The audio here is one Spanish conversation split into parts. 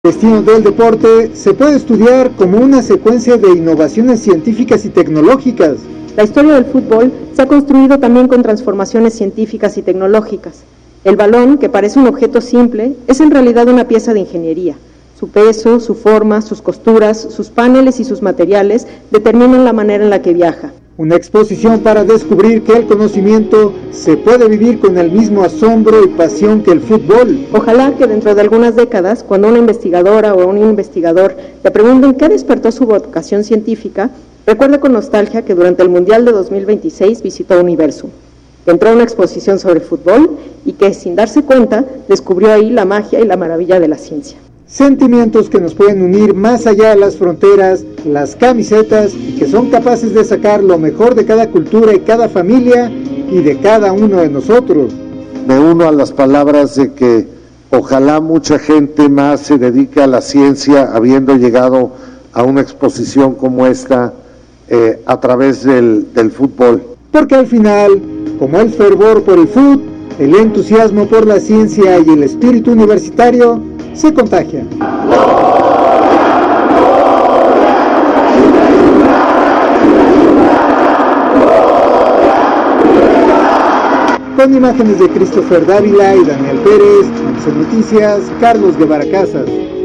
El destino del deporte se puede estudiar como una secuencia de innovaciones científicas y tecnológicas. La historia del fútbol se ha construido también con transformaciones científicas y tecnológicas. El balón, que parece un objeto simple, es en realidad una pieza de ingeniería. Su peso, su forma, sus costuras, sus paneles y sus materiales determinan la manera en la que viaja. Una exposición para descubrir que el conocimiento se puede vivir con el mismo asombro y pasión que el fútbol. Ojalá que dentro de algunas décadas, cuando una investigadora o un investigador le pregunten qué despertó su vocación científica, recuerde con nostalgia que durante el Mundial de 2026 visitó Universum, que entró a una exposición sobre fútbol y que, sin darse cuenta, descubrió ahí la magia y la maravilla de la ciencia. Sentimientos que nos pueden unir más allá de las fronteras, las camisetas, y que son capaces de sacar lo mejor de cada cultura y cada familia y de cada uno de nosotros. Me uno a las palabras de que ojalá mucha gente más se dedique a la ciencia, habiendo llegado a una exposición como esta a través del fútbol. Porque al final, como el fervor por el fútbol, el entusiasmo por la ciencia y el espíritu universitario se contagia. Con imágenes de Christopher Dávila y Daniel Pérez, en Noticias, Carlos Guevara Casas.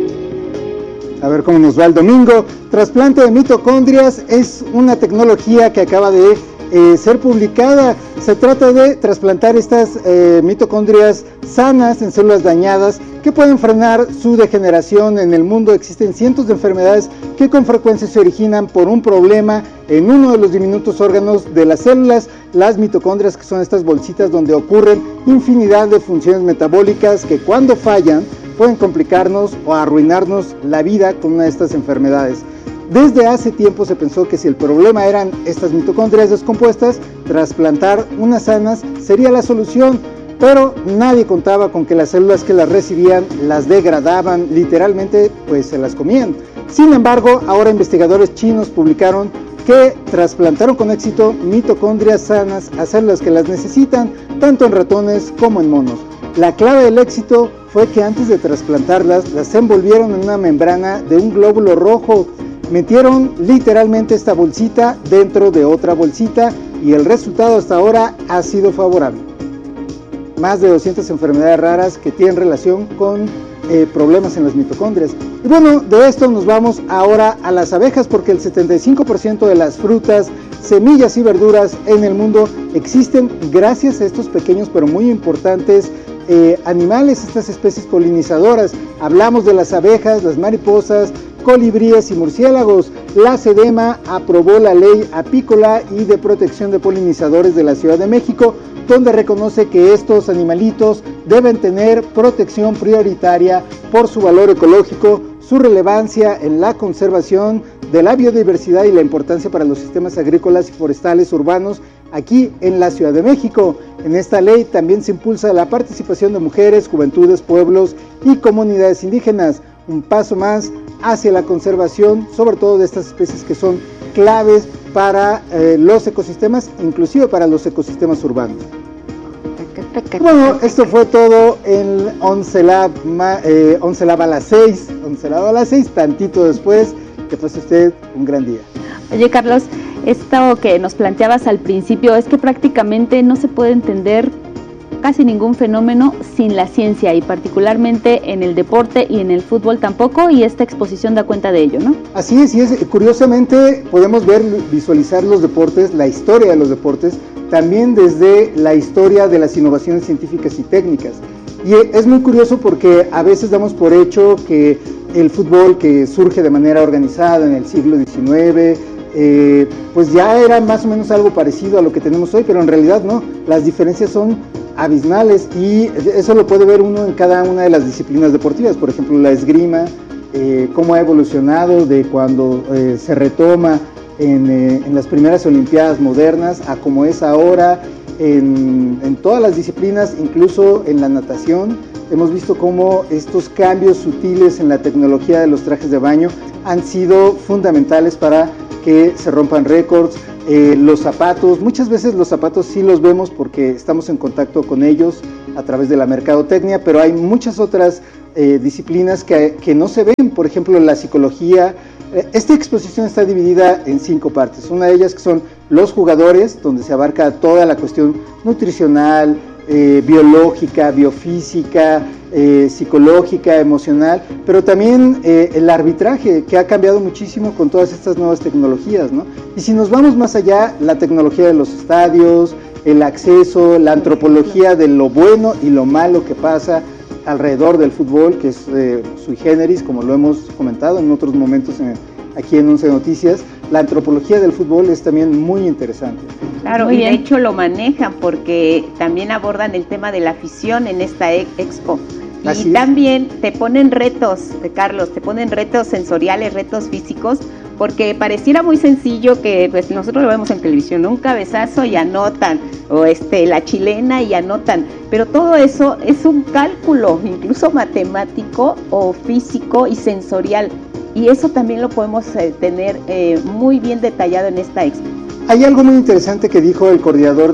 A ver cómo nos va el domingo. Trasplante de mitocondrias es una tecnología que acaba de ser publicada. Se trata de trasplantar estas mitocondrias sanas en células dañadas que pueden frenar su degeneración. En el mundo existen cientos de enfermedades que con frecuencia se originan por un problema en uno de los diminutos órganos de las células, las mitocondrias, que son estas bolsitas donde ocurren infinidad de funciones metabólicas que cuando fallan pueden complicarnos o arruinarnos la vida con una de estas enfermedades. Desde hace tiempo se pensó que si el problema eran estas mitocondrias descompuestas, trasplantar unas sanas sería la solución, pero nadie contaba con que las células que las recibían las degradaban, literalmente pues se las comían. Sin embargo, ahora investigadores chinos publicaron que trasplantaron con éxito mitocondrias sanas a células que las necesitan, tanto en ratones como en monos. La clave del éxito fue que antes de trasplantarlas, las envolvieron en una membrana de un glóbulo rojo. Metieron literalmente esta bolsita dentro de otra bolsita y el resultado hasta ahora ha sido favorable. Más de 200 enfermedades raras que tienen relación con problemas en las mitocondrias. Y bueno, de esto nos vamos ahora a las abejas, porque el 75% de las frutas, semillas y verduras en el mundo existen gracias a estos pequeños pero muy importantes animales, estas especies polinizadoras. Hablamos de las abejas, las mariposas, colibríes y murciélagos. La SEDEMA aprobó la ley apícola y de protección de polinizadores de la Ciudad de México, donde reconoce que estos animalitos deben tener protección prioritaria por su valor ecológico, su relevancia en la conservación de la biodiversidad y la importancia para los sistemas agrícolas y forestales urbanos aquí en la Ciudad de México. En esta ley también se impulsa la participación de mujeres, juventudes, pueblos y comunidades indígenas. Un paso más hacia la conservación, sobre todo de estas especies que son claves para los ecosistemas, inclusive para los ecosistemas urbanos. Bueno, esto fue todo en 11 Lab a las 6, tantito después. Que pase usted un gran día. Oye, Carlos, esto que nos planteabas al principio es que prácticamente no se puede entender casi ningún fenómeno sin la ciencia, y particularmente en el deporte y en el fútbol tampoco, y esta exposición da cuenta de ello, ¿no? Así es, curiosamente podemos visualizar los deportes, la historia de los deportes, también desde la historia de las innovaciones científicas y técnicas. Y es muy curioso porque a veces damos por hecho que el fútbol, que surge de manera organizada en el siglo XIX, pues ya era más o menos algo parecido a lo que tenemos hoy, pero en realidad no, las diferencias son abismales y eso lo puede ver uno en cada una de las disciplinas deportivas. Por ejemplo, la esgrima, cómo ha evolucionado de cuando se retoma en las primeras Olimpiadas modernas a como es ahora en todas las disciplinas, incluso en la natación. Hemos visto cómo estos cambios sutiles en la tecnología de los trajes de baño han sido fundamentales para que se rompan récords. Los zapatos, muchas veces los zapatos sí los vemos porque estamos en contacto con ellos a través de la mercadotecnia, pero hay muchas otras disciplinas que no se ven, por ejemplo, la psicología. Esta exposición está dividida en 5 partes, una de ellas que son los jugadores, donde se abarca toda la cuestión nutricional, biológica, biofísica, psicológica, emocional, pero también el arbitraje, que ha cambiado muchísimo con todas estas nuevas tecnologías, ¿no? Y si nos vamos más allá, la tecnología de los estadios, el acceso, la antropología de lo bueno y lo malo que pasa alrededor del fútbol, que es sui generis, como lo hemos comentado en otros momentos aquí en 11 Noticias. La antropología del fútbol es también muy interesante. Claro, y de hecho lo manejan porque también abordan el tema de la afición en esta expo. Y también te ponen retos, Carlos, te ponen retos sensoriales, retos físicos, porque pareciera muy sencillo que pues nosotros lo vemos en televisión, un cabezazo y anotan, o la chilena y anotan, pero todo eso es un cálculo, incluso matemático o físico y sensorial, y eso también lo podemos tener muy bien detallado en esta expo. Hay algo muy interesante que dijo el coordinador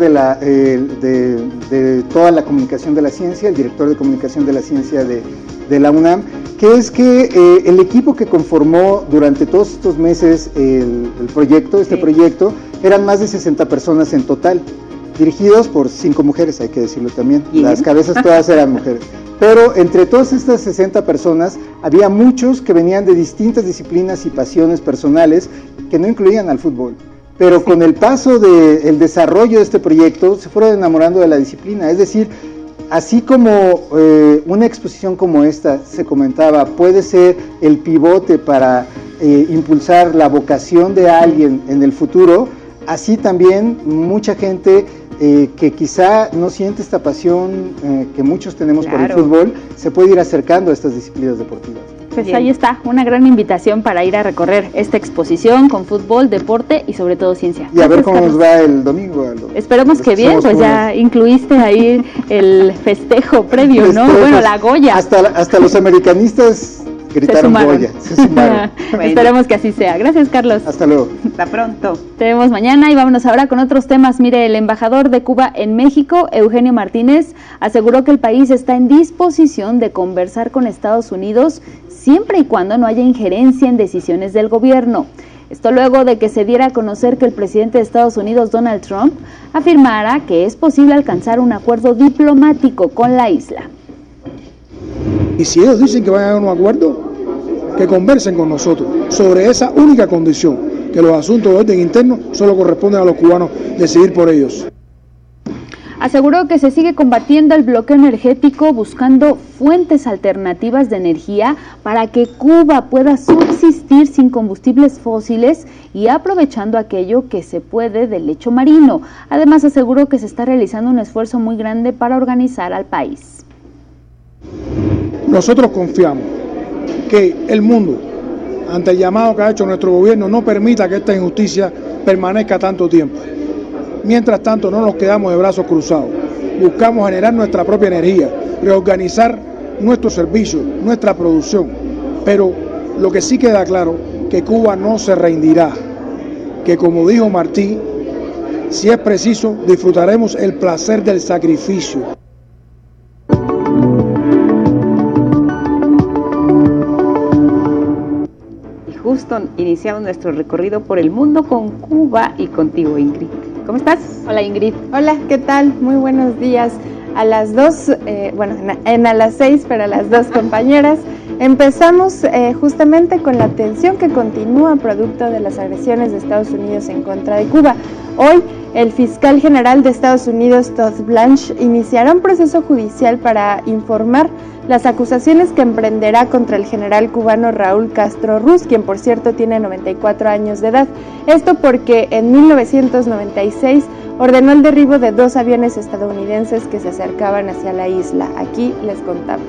de toda la comunicación de la ciencia, el director de comunicación de la ciencia de la UNAM, que es que el equipo que conformó durante todos estos meses el proyecto, proyecto, eran más de 60 personas en total, dirigidos por 5 mujeres, hay que decirlo también. Bien. Las cabezas todas eran mujeres. Pero entre todas estas 60 personas había muchos que venían de distintas disciplinas y pasiones personales que no incluían al fútbol. Pero con el paso del desarrollo de este proyecto se fueron enamorando de la disciplina, es decir, así como una exposición como esta, se comentaba, puede ser el pivote para impulsar la vocación de alguien en el futuro, así también mucha gente que quizá no siente esta pasión que muchos tenemos por el fútbol, se puede ir acercando a estas disciplinas deportivas. Pues bien. Ahí está, una gran invitación para ir a recorrer esta exposición con fútbol, deporte y sobre todo ciencia. Y a ver cómo nos va el domingo. Esperemos que bien, pues ya incluiste ahí el festejo previo, ¿no? Bueno, la Goya. Hasta los americanistas gritaron Goya, se sumaron. Bueno. Esperemos que así sea. Gracias, Carlos. Hasta luego. Hasta pronto. Te vemos mañana y vámonos ahora con otros temas. Mire, el embajador de Cuba en México, Eugenio Martínez, aseguró que el país está en disposición de conversar con Estados Unidos siempre y cuando no haya injerencia en decisiones del gobierno. Esto luego de que se diera a conocer que el presidente de Estados Unidos, Donald Trump, afirmara que es posible alcanzar un acuerdo diplomático con la isla. Y si ellos dicen que van a llegar a un acuerdo, que conversen con nosotros sobre esa única condición, que los asuntos de orden interno solo corresponden a los cubanos decidir por ellos. Aseguró que se sigue combatiendo el bloqueo energético buscando fuentes alternativas de energía para que Cuba pueda subsistir sin combustibles fósiles y aprovechando aquello que se puede del lecho marino. Además, aseguró que se está realizando un esfuerzo muy grande para organizar al país. Nosotros confiamos que el mundo, ante el llamado que ha hecho nuestro gobierno, no permita que esta injusticia permanezca tanto tiempo. Mientras tanto, no nos quedamos de brazos cruzados. Buscamos generar nuestra propia energía, reorganizar nuestros servicios, nuestra producción. Pero lo que sí queda claro, que Cuba no se rendirá. Que como dijo Martí, si es preciso, disfrutaremos el placer del sacrificio. Justo iniciamos nuestro recorrido por el mundo con Cuba y contigo, Ingrid. ¿Cómo estás? Hola, Ingrid. Hola, ¿qué tal? Muy buenos días. A las 2, a las 6, pero a las 2 compañeras, empezamos justamente con la tensión que continúa producto de las agresiones de Estados Unidos en contra de Cuba. Hoy, el fiscal general de Estados Unidos, Todd Blanche, iniciará un proceso judicial para informar las acusaciones que emprenderá contra el general cubano Raúl Castro Ruz, quien por cierto tiene 94 años de edad. Esto porque en 1996 ordenó el derribo de 2 aviones estadounidenses que se acercaban hacia la isla. Aquí les contamos.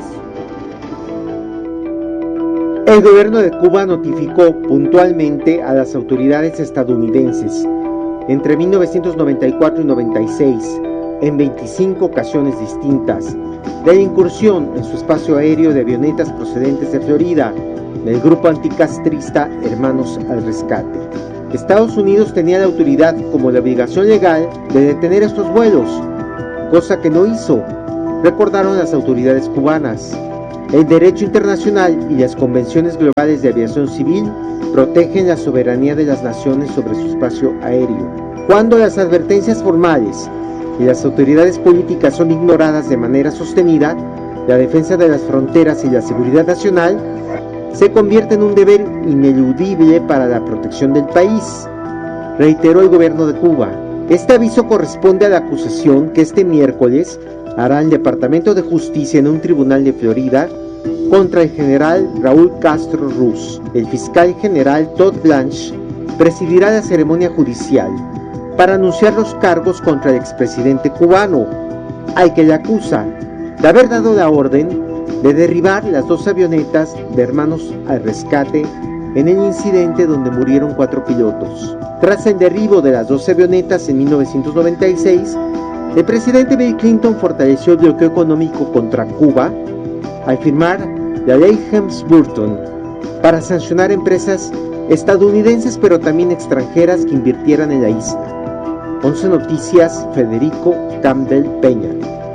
El gobierno de Cuba notificó puntualmente a las autoridades estadounidenses entre 1994 y 96, en 25 ocasiones distintas, de la incursión en su espacio aéreo de avionetas procedentes de Florida, del grupo anticastrista Hermanos al Rescate. Estados Unidos tenía la autoridad como la obligación legal de detener estos vuelos, cosa que no hizo, recordaron las autoridades cubanas. El derecho internacional y las convenciones globales de aviación civil protegen la soberanía de las naciones sobre su espacio aéreo. Cuando las advertencias formales y las autoridades políticas son ignoradas de manera sostenida, la defensa de las fronteras y la seguridad nacional se convierte en un deber ineludible para la protección del país, reiteró el gobierno de Cuba. Este aviso corresponde a la acusación que este miércoles hará el Departamento de Justicia en un tribunal de Florida contra el general Raúl Castro Ruz. El fiscal general Todd Blanche presidirá la ceremonia judicial para anunciar los cargos contra el expresidente cubano, al que le acusa de haber dado la orden de derribar las 2 avionetas de Hermanos al Rescate en el incidente donde murieron 4 pilotos. Tras el derribo de las 2 avionetas en 1996, el presidente Bill Clinton fortaleció el bloqueo económico contra Cuba al firmar la ley Helms-Burton para sancionar empresas estadounidenses pero también extranjeras que invirtieran en la isla. 11 Noticias, Federico Campbell Peña.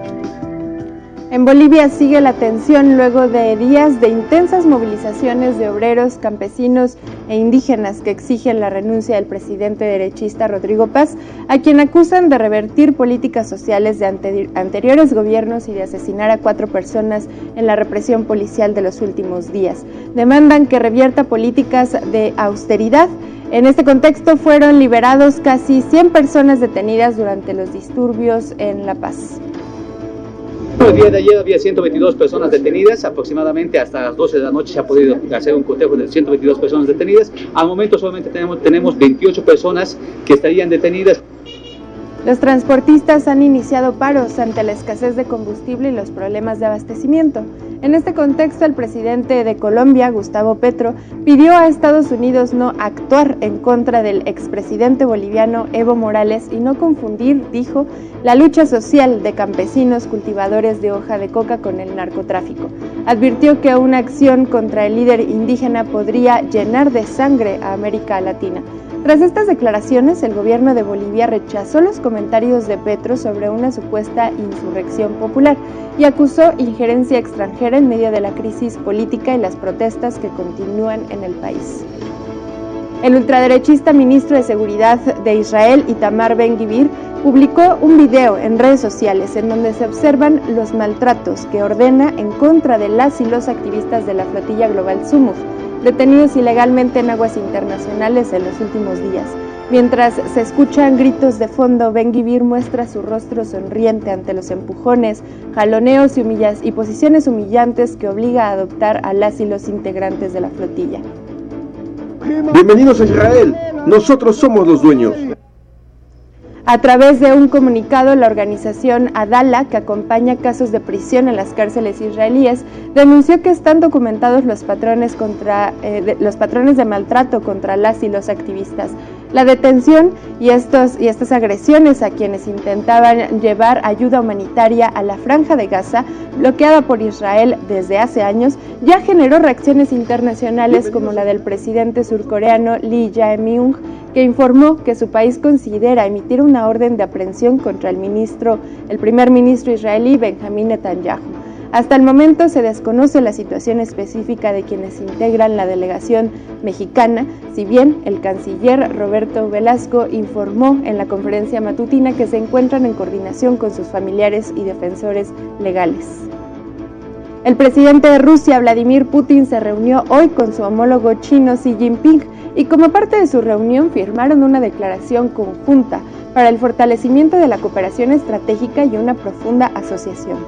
En Bolivia sigue la tensión luego de días de intensas movilizaciones de obreros, campesinos e indígenas que exigen la renuncia del presidente derechista Rodrigo Paz, a quien acusan de revertir políticas sociales de anteriores gobiernos y de asesinar a 4 personas en la represión policial de los últimos días. Demandan que revierta políticas de austeridad. En este contexto fueron liberados casi 100 personas detenidas durante los disturbios en La Paz. El día de ayer había 122 personas detenidas, aproximadamente hasta las 12 de la noche se ha podido hacer un cotejo de 122 personas detenidas. Al momento solamente tenemos 28 personas que estarían detenidas. Los transportistas han iniciado paros ante la escasez de combustible y los problemas de abastecimiento. En este contexto, el presidente de Colombia, Gustavo Petro, pidió a Estados Unidos no actuar en contra del expresidente boliviano Evo Morales y no confundir, dijo, la lucha social de campesinos cultivadores de hoja de coca con el narcotráfico. Advirtió que una acción contra el líder indígena podría llenar de sangre a América Latina. Tras estas declaraciones, el gobierno de Bolivia rechazó los comentarios de Petro sobre una supuesta insurrección popular y acusó injerencia extranjera en medio de la crisis política y las protestas que continúan en el país. El ultraderechista ministro de Seguridad de Israel, Itamar Ben-Gvir, publicó un video en redes sociales en donde se observan los maltratos que ordena en contra de las y los activistas de la flotilla global Zumuf, detenidos ilegalmente en aguas internacionales en los últimos días. Mientras se escuchan gritos de fondo, Ben-Gvir muestra su rostro sonriente ante los empujones, jaloneos y posiciones humillantes que obliga a adoptar a las y los integrantes de la flotilla. Bienvenidos a Israel, nosotros somos los dueños. A través de un comunicado, la organización Adala, que acompaña casos de prisión en las cárceles israelíes, denunció que están documentados los patrones de maltrato contra las y los activistas. La detención y estas agresiones a quienes intentaban llevar ayuda humanitaria a la Franja de Gaza, bloqueada por Israel desde hace años, ya generó reacciones internacionales como la del presidente surcoreano Lee Jae-myung, que informó que su país considera emitir una orden de aprehensión contra el primer ministro israelí Benjamín Netanyahu. Hasta el momento se desconoce la situación específica de quienes integran la delegación mexicana, si bien el canciller Roberto Velasco informó en la conferencia matutina que se encuentran en coordinación con sus familiares y defensores legales. El presidente de Rusia, Vladimir Putin, se reunió hoy con su homólogo chino Xi Jinping y como parte de su reunión firmaron una declaración conjunta para el fortalecimiento de la cooperación estratégica y una profunda asociación.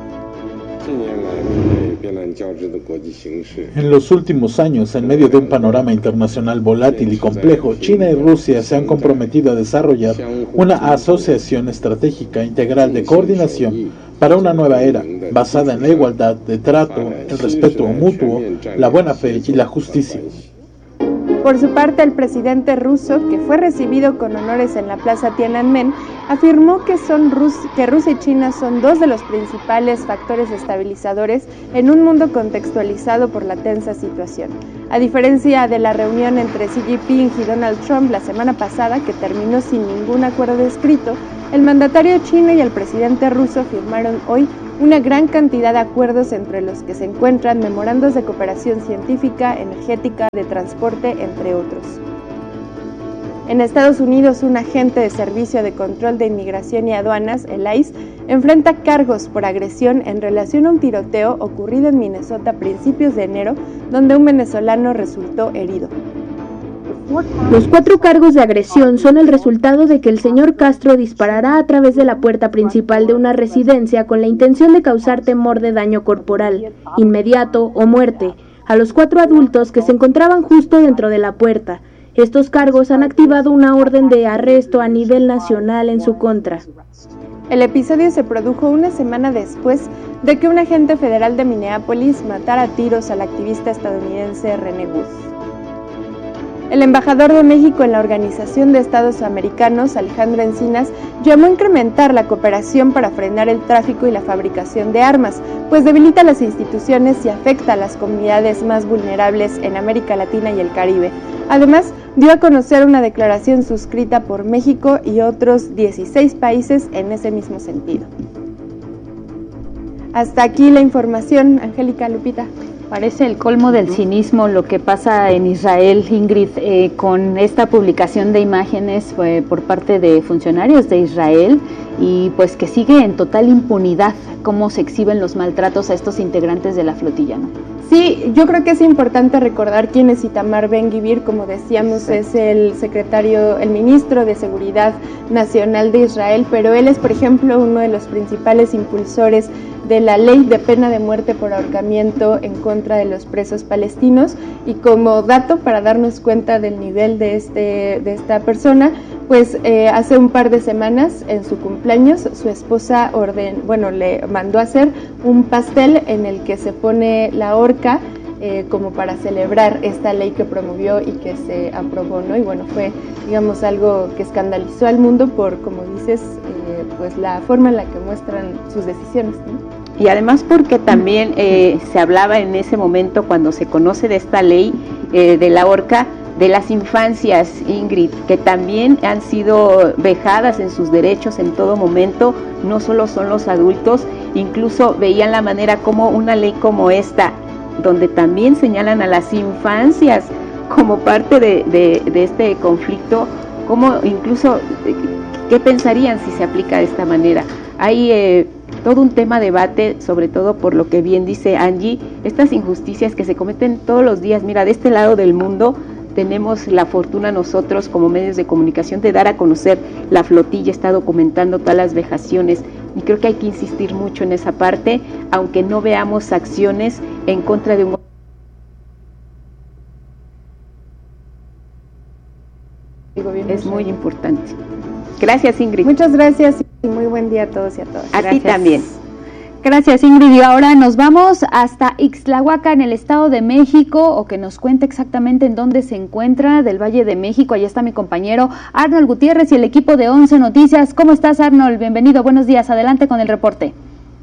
En los últimos años, en medio de un panorama internacional volátil y complejo, China y Rusia se han comprometido a desarrollar una asociación estratégica integral de coordinación para una nueva era, basada en la igualdad de trato, el respeto mutuo, la buena fe y la justicia. Por su parte, el presidente ruso, que fue recibido con honores en la plaza Tiananmen, afirmó que Rusia y China son dos de los principales factores estabilizadores en un mundo contextualizado por la tensa situación. A diferencia de la reunión entre Xi Jinping y Donald Trump la semana pasada, que terminó sin ningún acuerdo escrito, el mandatario chino y el presidente ruso firmaron hoy una gran cantidad de acuerdos entre los que se encuentran memorandos de cooperación científica, energética, de transporte, entre otros. En Estados Unidos, un agente de Servicio de Control de Inmigración y Aduanas, el ICE, enfrenta cargos por agresión en relación a un tiroteo ocurrido en Minnesota a principios de enero, donde un venezolano resultó herido. Los 4 cargos de agresión son el resultado de que el señor Castro disparará a través de la puerta principal de una residencia con la intención de causar temor de daño corporal, inmediato o muerte, a los 4 adultos que se encontraban justo dentro de la puerta. Estos cargos han activado una orden de arresto a nivel nacional en su contra. El episodio se produjo una semana después de que un agente federal de Minneapolis matara a tiros al activista estadounidense René Wood. El embajador de México en la Organización de Estados Americanos, Alejandro Encinas, llamó a incrementar la cooperación para frenar el tráfico y la fabricación de armas, pues debilita las instituciones y afecta a las comunidades más vulnerables en América Latina y el Caribe. Además, dio a conocer una declaración suscrita por México y otros 16 países en ese mismo sentido. Hasta aquí la información, Angélica, Lupita. Parece el colmo del cinismo lo que pasa en Israel, Ingrid, con esta publicación de imágenes por parte de funcionarios de Israel y pues que sigue en total impunidad cómo se exhiben los maltratos a estos integrantes de la flotilla, ¿no? Sí, yo creo que es importante recordar quién es Itamar Ben-Gvir, como decíamos, es el ministro de Seguridad Nacional de Israel, pero él es, por ejemplo, uno de los principales impulsores de la ley de pena de muerte por ahorcamiento en contra de los presos palestinos. Y como dato para darnos cuenta del nivel de esta persona, pues hace un par de semanas, en su cumpleaños, su esposa le mandó a hacer un pastel en el que se pone la horca como para celebrar esta ley que promovió y que se aprobó, ¿no? Y bueno, fue, digamos, algo que escandalizó al mundo por, como dices, pues la forma en la que muestran sus decisiones, ¿no? Y además porque también se hablaba en ese momento, cuando se conoce de esta ley de la horca, de las infancias, Ingrid, que también han sido vejadas en sus derechos en todo momento, no solo son los adultos, incluso veían la manera como una ley como esta, donde también señalan a las infancias como parte de este conflicto, como incluso, ¿qué pensarían si se aplica de esta manera? Hay todo un tema de debate, sobre todo por lo que bien dice Angie, estas injusticias que se cometen todos los días. Mira, de este lado del mundo tenemos la fortuna nosotros como medios de comunicación de dar a conocer la flotilla, está documentando todas las vejaciones y creo que hay que insistir mucho en esa parte, aunque no veamos acciones en contra de un... Es muy importante. Gracias, Ingrid. Muchas gracias y muy buen día a todos y a todas. A ti también. Gracias, Ingrid. Y ahora nos vamos hasta Ixtlahuaca, en el Estado de México, o que nos cuente exactamente en dónde se encuentra, del Valle de México. Allá está mi compañero Arnold Gutiérrez y el equipo de 11 Noticias. ¿Cómo estás, Arnold? Bienvenido, buenos días. Adelante con el reporte.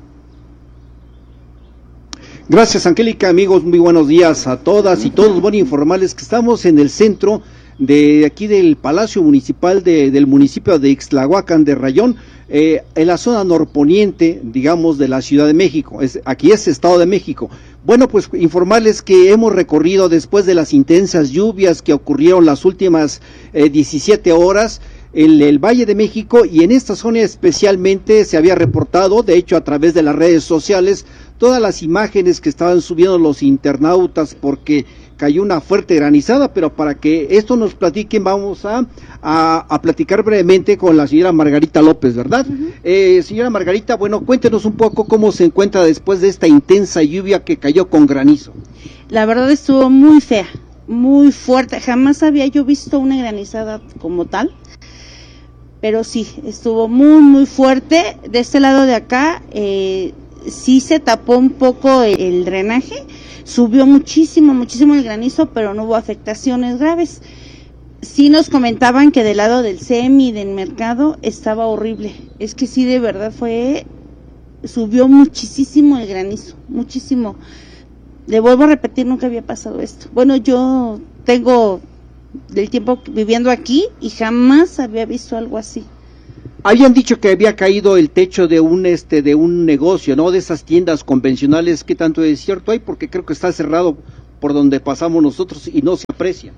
Gracias, Angélica. Amigos, muy buenos días a todas y todos. Bueno, informarles que estamos en el centro de aquí del Palacio Municipal del municipio de Ixtlahuacán de Rayón, en la zona norponiente, digamos, de la Ciudad de México. Aquí es Estado de México. Bueno, pues informarles que hemos recorrido después de las intensas lluvias que ocurrieron las últimas 17 horas en el Valle de México, y en esta zona especialmente se había reportado, de hecho a través de las redes sociales, todas las imágenes que estaban subiendo los internautas porque cayó una fuerte granizada. Pero para que esto nos platiquen, vamos a platicar brevemente con la señora Margarita López, ¿verdad? Señora Margarita, bueno, cuéntenos un poco cómo se encuentra después de esta intensa lluvia que cayó con granizo. La verdad estuvo muy fea, muy fuerte, jamás había yo visto una granizada como tal, pero sí, estuvo muy, muy fuerte. De este lado de acá, sí se tapó un poco el drenaje, subió muchísimo, muchísimo el granizo, pero no hubo afectaciones graves. Sí nos comentaban que del lado del CEMI, del mercado, estaba horrible. Es que sí, de verdad subió muchísimo el granizo, muchísimo. Le vuelvo a repetir, nunca había pasado esto. Bueno, yo tengo del tiempo viviendo aquí y jamás había visto algo así. Habían dicho que había caído el techo de un negocio, ¿no? De esas tiendas convencionales. ¿Qué tanto es cierto hay? Porque creo que está cerrado por donde pasamos nosotros y no se aprecia.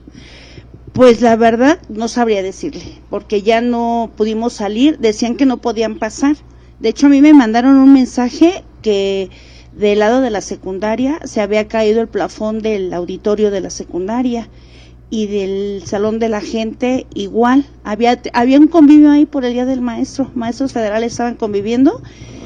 Pues la verdad no sabría decirle, porque ya no pudimos salir, decían que no podían pasar. De hecho, a mí me mandaron un mensaje que del lado de la secundaria se había caído el plafón del auditorio de la secundaria y del salón de la gente igual. Había un convivio ahí por el Día del Maestro, maestros federales estaban conviviendo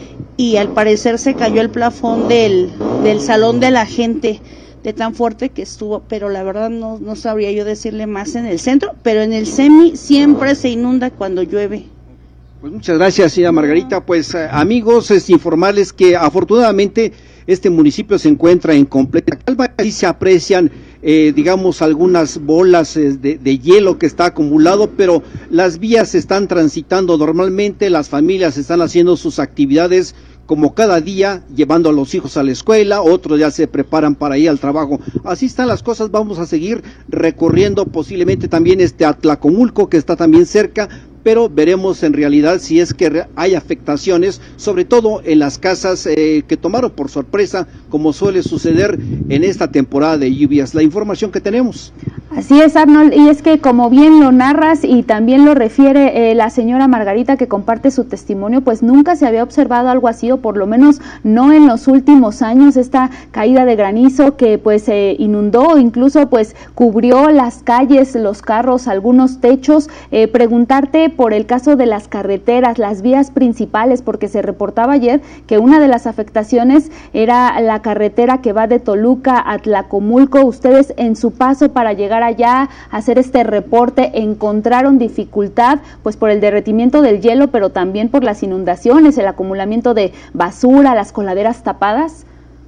y al parecer se cayó el plafón del salón de la gente de tan fuerte que estuvo, pero la verdad no sabría yo decirle más en el centro, pero en el semi siempre se inunda cuando llueve. Pues muchas gracias, señora Margarita. Pues amigos, es informarles que afortunadamente este municipio se encuentra en completa calma y se aprecian digamos algunas bolas de hielo que está acumulado, pero las vías están transitando normalmente, las familias están haciendo sus actividades como cada día, llevando a los hijos a la escuela, otros ya se preparan para ir al trabajo. Así están las cosas, vamos a seguir recorriendo posiblemente también Atlacomulco, que está también cerca, pero veremos en realidad si es que hay afectaciones, sobre todo en las casas que tomaron por sorpresa, como suele suceder en esta temporada de lluvias. La información que tenemos. Así es, Arnold, y es que como bien lo narras y también lo refiere la señora Margarita que comparte su testimonio, pues nunca se había observado algo así, o por lo menos no en los últimos años, esta caída de granizo que pues inundó, incluso pues cubrió las calles, los carros, algunos techos. Preguntarte por el caso de las carreteras, las vías principales, porque se reportaba ayer que una de las afectaciones era la carretera que va de Toluca a Tlacomulco. Ustedes en su paso para llegar allá a hacer este reporte encontraron dificultad pues por el derretimiento del hielo, pero también por las inundaciones, el acumulamiento de basura, las coladeras tapadas.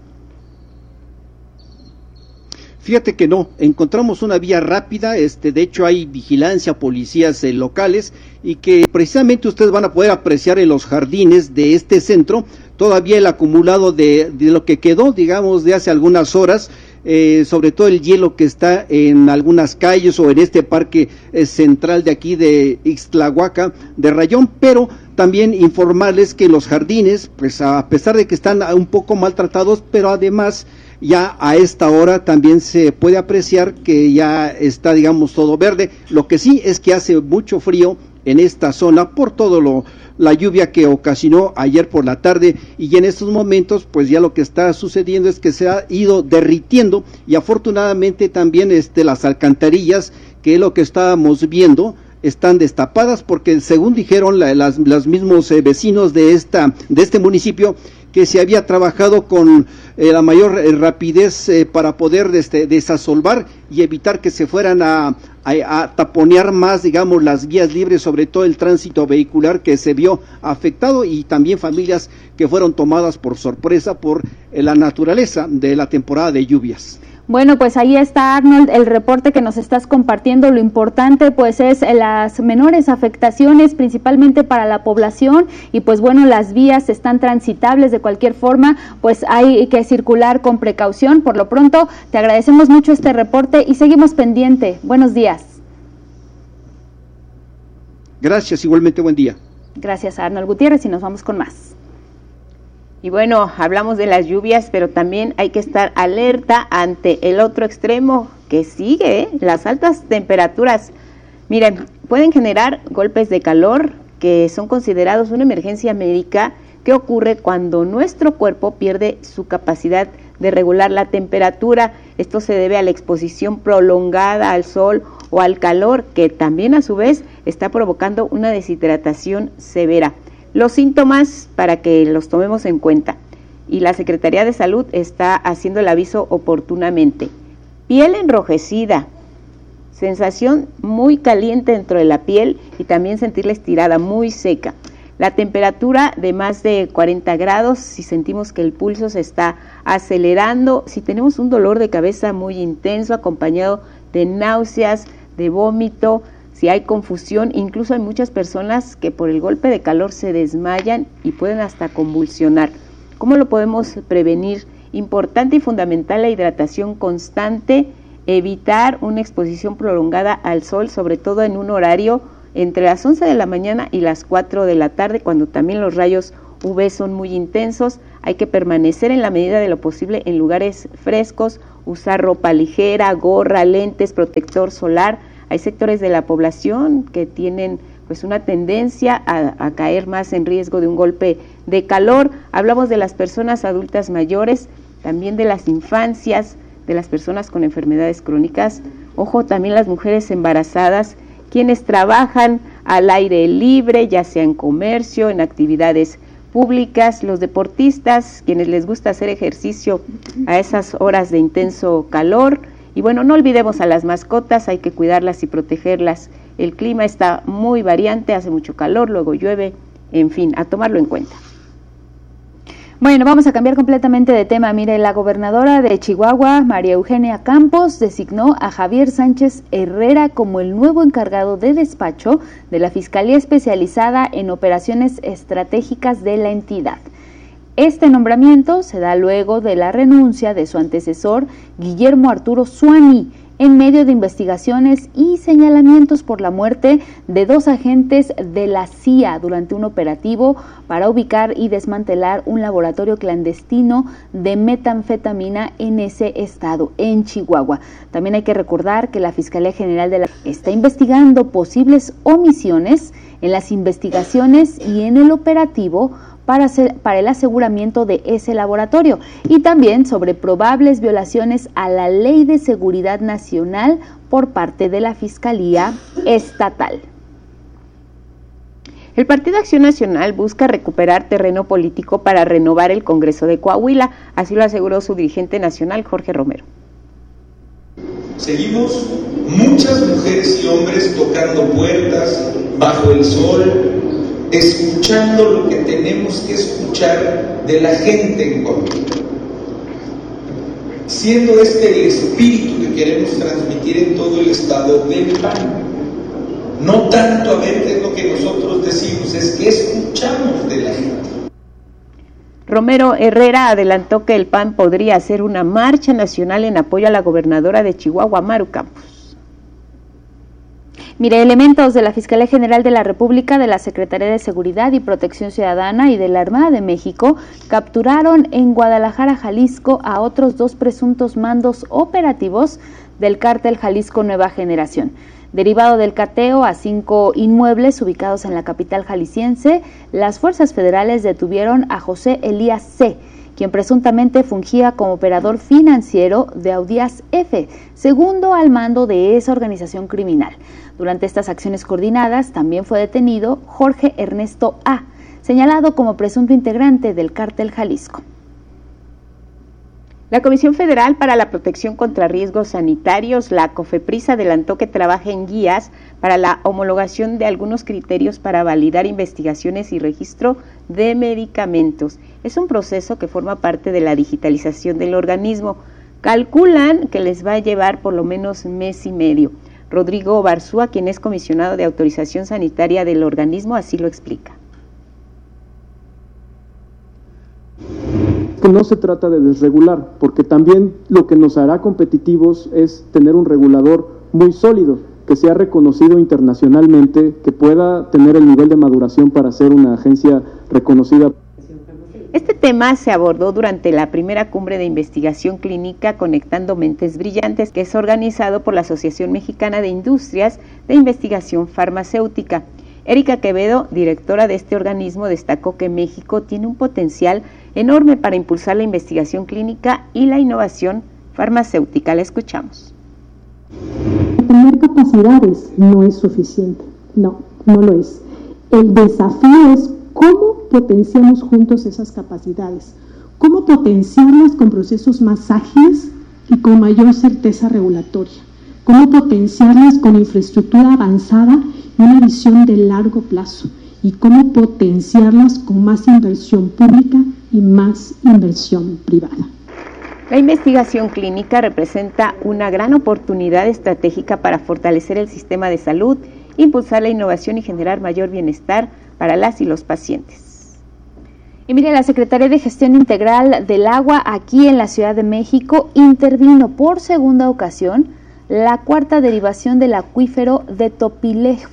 Fíjate que no, encontramos una vía rápida, de hecho hay vigilancia, policías locales, y que precisamente ustedes van a poder apreciar en los jardines de este centro todavía el acumulado de lo que quedó, digamos, de hace algunas horas, sobre todo el hielo que está en algunas calles o en este parque central de aquí de Ixtlahuaca de Rayón, pero también informarles que los jardines, pues a pesar de que están un poco maltratados, pero además ya a esta hora también se puede apreciar que ya está, digamos, todo verde. Lo que sí es que hace mucho frío en esta zona por todo la lluvia que ocasionó ayer por la tarde, y en estos momentos pues ya lo que está sucediendo es que se ha ido derritiendo, y afortunadamente también las alcantarillas, que es lo que estábamos viendo, están destapadas, porque según dijeron los mismos vecinos de este municipio, que se había trabajado con la mayor rapidez para poder desasolvar y evitar que se fueran a taponear más, digamos, las vías libres, sobre todo el tránsito vehicular que se vio afectado, y también familias que fueron tomadas por sorpresa por la naturaleza de la temporada de lluvias. Bueno, pues ahí está, Arnold, el reporte que nos estás compartiendo. Lo importante pues es las menores afectaciones, principalmente para la población, y pues bueno, las vías están transitables de cualquier forma, pues hay que circular con precaución. Por lo pronto, te agradecemos mucho este reporte y seguimos pendiente. Buenos días. Gracias, igualmente buen día. Gracias a Arnold Gutiérrez, y nos vamos con más. Y bueno, hablamos de las lluvias, pero también hay que estar alerta ante el otro extremo que sigue, las altas temperaturas. Miren, pueden generar golpes de calor que son considerados una emergencia médica que ocurre cuando nuestro cuerpo pierde su capacidad de regular la temperatura. Esto se debe a la exposición prolongada al sol o al calor, que también a su vez está provocando una deshidratación severa. Los síntomas, para que los tomemos en cuenta, y la Secretaría de Salud está haciendo el aviso oportunamente: piel enrojecida, sensación muy caliente dentro de la piel y también sentirla estirada, muy seca. La temperatura de más de 40 grados, si sentimos que el pulso se está acelerando, si tenemos un dolor de cabeza muy intenso acompañado de náuseas, de vómito, si hay confusión, incluso hay muchas personas que por el golpe de calor se desmayan y pueden hasta convulsionar. ¿Cómo lo podemos prevenir? Importante y fundamental la hidratación constante, evitar una exposición prolongada al sol, sobre todo en un horario entre las 11 de la mañana y las 4 de la tarde, cuando también los rayos UV son muy intensos. Hay que permanecer en la medida de lo posible en lugares frescos, usar ropa ligera, gorra, lentes, protector solar. Hay sectores de la población que tienen pues una tendencia a caer más en riesgo de un golpe de calor. Hablamos de las personas adultas mayores, también de las infancias, de las personas con enfermedades crónicas. Ojo, también las mujeres embarazadas, quienes trabajan al aire libre, ya sea en comercio, en actividades públicas, los deportistas, quienes les gusta hacer ejercicio a esas horas de intenso calor. Y bueno, no olvidemos a las mascotas, hay que cuidarlas y protegerlas. El clima está muy variante, hace mucho calor, luego llueve, en fin, a tomarlo en cuenta. Bueno, vamos a cambiar completamente de tema. Mire, la gobernadora de Chihuahua, María Eugenia Campos, designó a Javier Sánchez Herrera como el nuevo encargado de despacho de la Fiscalía Especializada en Operaciones Estratégicas de la entidad. Este nombramiento se da luego de la renuncia de su antecesor, Guillermo Arturo Zuani, en medio de investigaciones y señalamientos por la muerte de 2 agentes de la CIA durante un operativo para ubicar y desmantelar un laboratorio clandestino de metanfetamina en ese estado, en Chihuahua. También hay que recordar que la Fiscalía General de la está investigando posibles omisiones en las investigaciones y en el operativo para el aseguramiento de ese laboratorio, y también sobre probables violaciones a la Ley de Seguridad Nacional por parte de la Fiscalía Estatal. El Partido Acción Nacional busca recuperar terreno político para renovar el Congreso de Coahuila, así lo aseguró su dirigente nacional, Jorge Romero. Seguimos muchas mujeres y hombres tocando puertas, bajo el sol, escuchando lo que tenemos que escuchar de la gente en Coahuila. Siendo este el espíritu que queremos transmitir en todo el estado del PAN. No tanto a ver qué es lo que nosotros decimos, es que escuchamos de la gente. Romero Herrera adelantó que el PAN podría hacer una marcha nacional en apoyo a la gobernadora de Chihuahua, Maru Campos. Mire, elementos de la Fiscalía General de la República, de la Secretaría de Seguridad y Protección Ciudadana y de la Armada de México capturaron en Guadalajara, Jalisco, a otros 2 presuntos mandos operativos del cártel Jalisco Nueva Generación. Derivado del cateo a 5 inmuebles ubicados en la capital jalisciense, las fuerzas federales detuvieron a José Elías C., quien presuntamente fungía como operador financiero de Audías F., segundo al mando de esa organización criminal. Durante estas acciones coordinadas también fue detenido Jorge Ernesto A., señalado como presunto integrante del cártel Jalisco. La Comisión Federal para la Protección contra Riesgos Sanitarios, la COFEPRIS, adelantó que trabaja en guías para la homologación de algunos criterios para validar investigaciones y registro de medicamentos. Es un proceso que forma parte de la digitalización del organismo. Calculan que les va a llevar por lo menos 1 mes y medio. Rodrigo Barzúa, quien es comisionado de autorización sanitaria del organismo, así lo explica. Que no se trata de desregular, porque también lo que nos hará competitivos es tener un regulador muy sólido, que sea reconocido internacionalmente, que pueda tener el nivel de maduración para ser una agencia reconocida. Este tema se abordó durante la primera cumbre de investigación clínica Conectando Mentes Brillantes, que es organizado por la Asociación Mexicana de Industrias de Investigación Farmacéutica. Erika Quevedo, directora de este organismo, destacó que México tiene un potencial enorme para impulsar la investigación clínica y la innovación farmacéutica. La escuchamos. Tener capacidades no es suficiente, no lo es. El desafío es cómo potenciamos juntos esas capacidades, cómo potenciarlas con procesos más ágiles y con mayor certeza regulatoria, cómo potenciarlas con infraestructura avanzada y una visión de largo plazo, y cómo potenciarlas con más inversión pública y más inversión privada. La investigación clínica representa una gran oportunidad estratégica para fortalecer el sistema de salud, impulsar la innovación y generar mayor bienestar para las y los pacientes. Y mire, la Secretaría de Gestión Integral del Agua aquí en la Ciudad de México intervino por segunda ocasión la 4ª derivación del acuífero de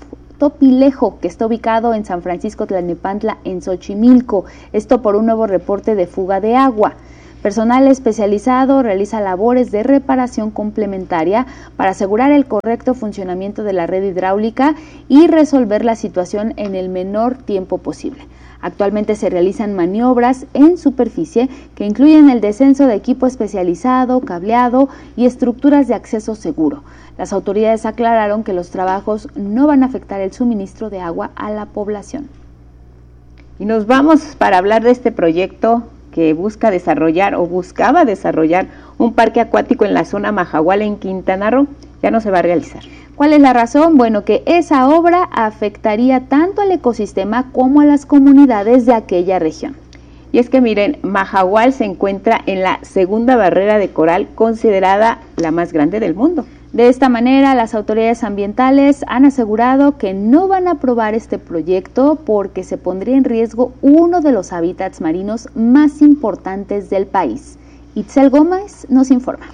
Topilejo, que está ubicado en San Francisco Tlalnepantla, en Xochimilco. Esto por un nuevo reporte de fuga de agua. Personal especializado realiza labores de reparación complementaria para asegurar el correcto funcionamiento de la red hidráulica y resolver la situación en el menor tiempo posible. Actualmente se realizan maniobras en superficie que incluyen el descenso de equipo especializado, cableado y estructuras de acceso seguro. Las autoridades aclararon que los trabajos no van a afectar el suministro de agua a la población. Y nos vamos para hablar de este proyecto que buscaba desarrollar un parque acuático en la zona Mahahual, en Quintana Roo. Ya no se va a realizar. ¿Cuál es la razón? Bueno, que esa obra afectaría tanto al ecosistema como a las comunidades de aquella región. Y es que miren, Mahahual se encuentra en la segunda barrera de coral, considerada la más grande del mundo. De esta manera, las autoridades ambientales han asegurado que no van a aprobar este proyecto porque se pondría en riesgo uno de los hábitats marinos más importantes del país. Itzel Gómez nos informa.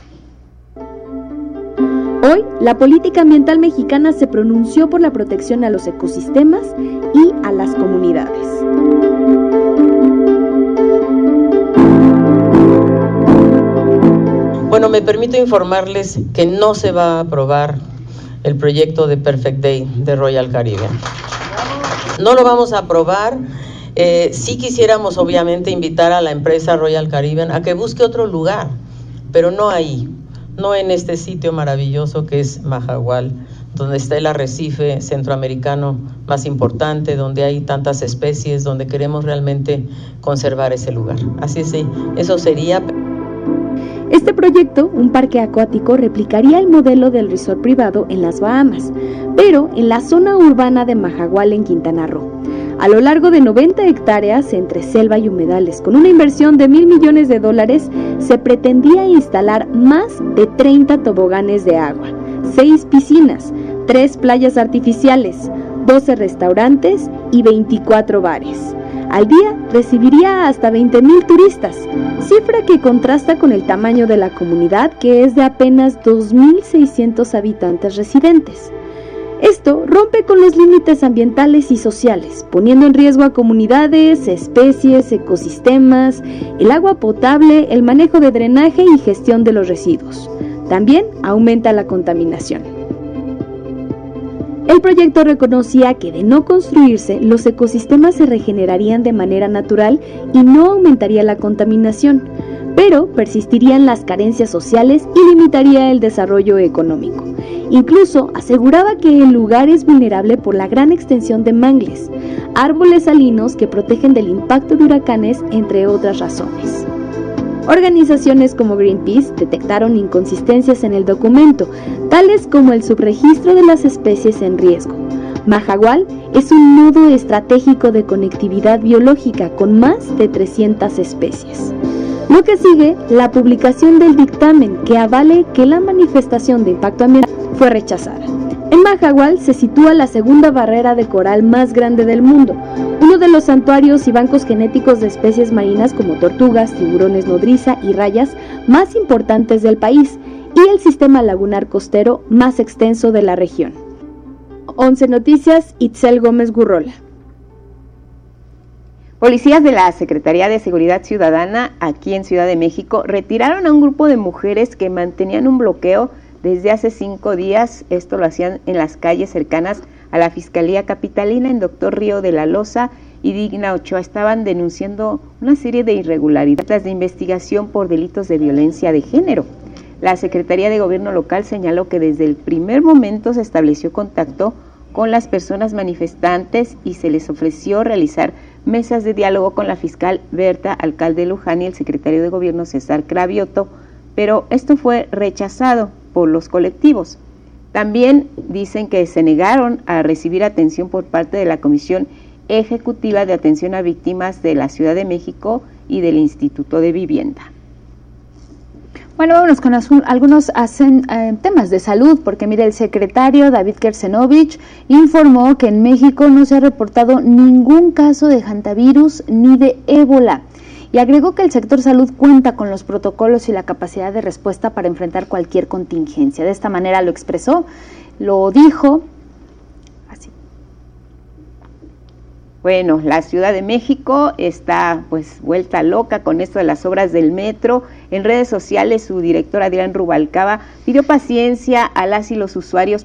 Hoy, la política ambiental mexicana se pronunció por la protección a los ecosistemas y a las comunidades. Bueno, me permito informarles que no se va a aprobar el proyecto de Perfect Day de Royal Caribbean. No lo vamos a aprobar. Sí quisiéramos obviamente invitar a la empresa Royal Caribbean a que busque otro lugar, pero no ahí, no en este sitio maravilloso que es Mahahual, donde está el arrecife centroamericano más importante, donde hay tantas especies, donde queremos realmente conservar ese lugar. Así es, eso sería. Este proyecto, un parque acuático, replicaría el modelo del resort privado en las Bahamas, pero en la zona urbana de Mahahual, en Quintana Roo. A lo largo de 90 hectáreas entre selva y humedales, con una inversión de $1,000 millones, se pretendía instalar más de 30 toboganes de agua, 6 piscinas, 3 playas artificiales, 12 restaurantes y 24 bares. Al día recibiría hasta 20,000 turistas, cifra que contrasta con el tamaño de la comunidad, que es de apenas 2,600 habitantes residentes. Esto rompe con los límites ambientales y sociales, poniendo en riesgo a comunidades, especies, ecosistemas, el agua potable, el manejo de drenaje y gestión de los residuos. También aumenta la contaminación. El proyecto reconocía que de no construirse, los ecosistemas se regenerarían de manera natural y no aumentaría la contaminación, pero persistirían las carencias sociales y limitaría el desarrollo económico. Incluso aseguraba que el lugar es vulnerable por la gran extensión de mangles, árboles salinos que protegen del impacto de huracanes, entre otras razones. Organizaciones como Greenpeace detectaron inconsistencias en el documento, tales como el subregistro de las especies en riesgo. Mahahual es un nodo estratégico de conectividad biológica con más de 300 especies. Lo que sigue, la publicación del dictamen que avale que la manifestación de impacto ambiental fue rechazada. En Mahahual se sitúa la segunda barrera de coral más grande del mundo, uno de los santuarios y bancos genéticos de especies marinas como tortugas, tiburones nodriza y rayas más importantes del país, y el sistema lagunar costero más extenso de la región. 11 Noticias, Itzel Gómez Gurrola. Policías de la Secretaría de Seguridad Ciudadana aquí en Ciudad de México retiraron a un grupo de mujeres que mantenían un bloqueo desde hace 5 días. Esto lo hacían en las calles cercanas a la Fiscalía Capitalina, en Doctor Río de la Loza y Digna Ochoa. Estaban denunciando una serie de irregularidades de investigación por delitos de violencia de género. La Secretaría de Gobierno Local señaló que desde el primer momento se estableció contacto con las personas manifestantes y se les ofreció realizar mesas de diálogo con la fiscal Berta Alcalde Luján y el secretario de Gobierno César Cravioto, pero esto fue rechazado por los colectivos. También dicen que se negaron a recibir atención por parte de la Comisión Ejecutiva de Atención a Víctimas de la Ciudad de México y del Instituto de Vivienda. Bueno, vámonos con algunos temas de salud, porque mire, el secretario David Kersenovich informó que en México no se ha reportado ningún caso de hantavirus ni de ébola, y agregó que el sector salud cuenta con los protocolos y la capacidad de respuesta para enfrentar cualquier contingencia. De esta manera lo expresó, lo dijo así. Bueno, la Ciudad de México está pues vuelta loca con esto de las obras del metro. En redes sociales su director Adrián Rubalcaba pidió paciencia a las y los usuarios